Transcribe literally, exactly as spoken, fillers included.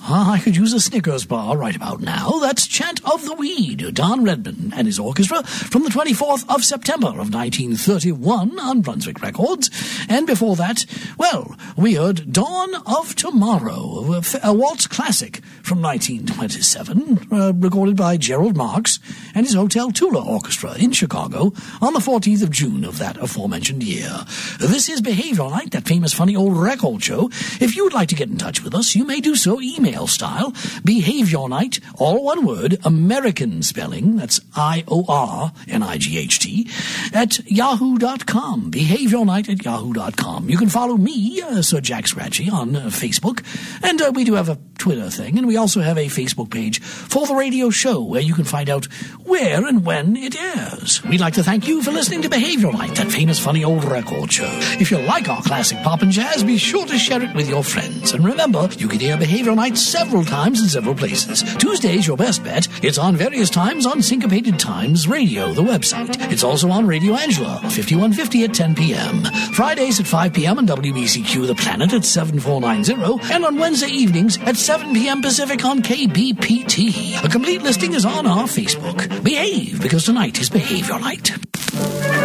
Ah, I could use a Snickers bar right about now. That's Chant of the Weed, Don Redman and his orchestra, from the twenty-fourth of September of nineteen thirty-one on Brunswick Records. And before that, well, we heard Dawn of Tomorrow, a, a waltz classic from nineteen twenty-seven, uh, recorded by Gerald Marks and his Hotel Tula Orchestra in Chicago on the fourteenth of June of that aforementioned year. This is Behavioral Night, that famous funny old record show. If you would like to get in touch with us, you may do so email style. Behavior Night, all one word, American spelling, that's I O R N I G H T, at yahoo dot com. Behavior Night at yahoo dot com. You can follow me, uh, Sir Jack Scratchy, on uh, Facebook, and uh, we do have a Twitter thing, and we also have a Facebook page for the radio show where you can find out where and when it airs. We'd like to thank you for listening to Behavior Night, that famous funny old record show. If you like our classic pop and jazz, be sure to share it with your friends. And remember, you can hear Behavior Night several times in several places. Tuesday's your best bet. It's on various times on Syncopated Times Radio, the website. It's also on Radio Angela, fifty-one fifty at ten p.m. Fridays at five p.m. on W B C Q The Planet at seven four nine zero, and on Wednesday evenings at seven p.m. Pacific on K B P T. A complete listing is on our Facebook. Behave, because tonight is Behavior Night.